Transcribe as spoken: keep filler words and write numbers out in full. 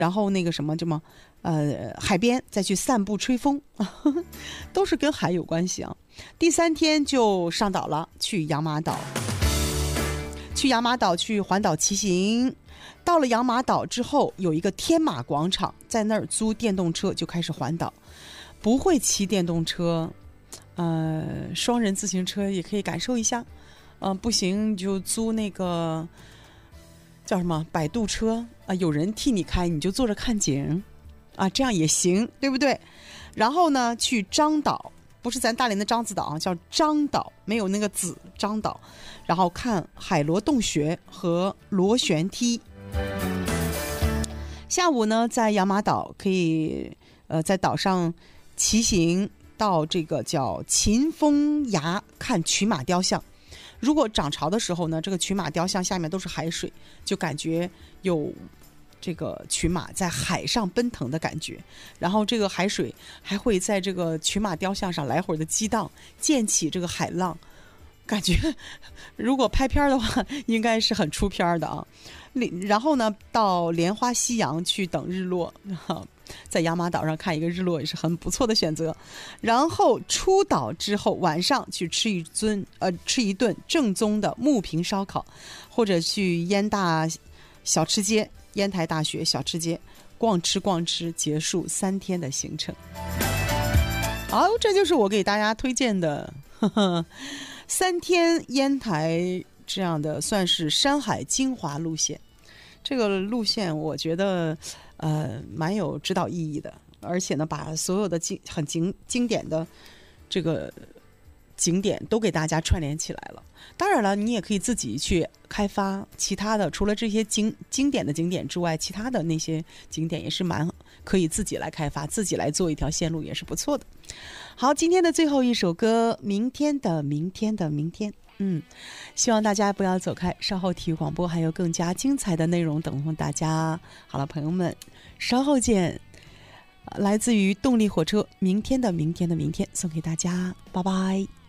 然后那个什么什么，呃，海边再去散步吹风，都是跟海有关系啊。第三天就上岛了，去养马岛，去养马岛去环岛骑行。到了养马岛之后，有一个天马广场，在那儿租电动车就开始环岛。不会骑电动车，呃，双人自行车也可以感受一下。呃，不行就租那个叫什么摆渡车啊、呃，有人替你开，你就坐着看景啊，这样也行，对不对？然后呢，去獐岛，不是咱大连的獐子岛啊，叫獐岛，没有那个子，獐岛。然后看海螺洞穴和螺旋梯。下午呢，在养马岛可以呃在岛上骑行到这个叫秦风崖看曲马雕像。如果涨潮的时候呢，这个曲马雕像下面都是海水，就感觉有这个曲马在海上奔腾的感觉。然后这个海水还会在这个曲马雕像上来回的激荡，溅起这个海浪，感觉如果拍片的话应该是很出片的啊。然后呢，到莲花夕阳去等日落，在养马岛上看一个日落也是很不错的选择。然后出岛之后，晚上去吃一尊呃吃一顿正宗的木坪烧烤，或者去烟大小吃街、烟台大学小吃街逛吃逛吃，结束三天的行程。好，这就是我给大家推荐的呵呵三天烟台这样的算是山海精华路线。这个路线我觉得呃蛮有指导意义的，而且呢把所有的经很经经典的这个景点都给大家串联起来了。当然了，你也可以自己去开发其他的，除了这些经经典的景点之外，其他的那些景点也是蛮可以自己来开发，自己来做一条线路也是不错的。好，今天的最后一首歌，明天的明天的明天。嗯，希望大家不要走开，稍后体育广播还有更加精彩的内容等候大家。好了，朋友们，稍后见。来自于动力火车，明天的明天的明天，送给大家，拜拜。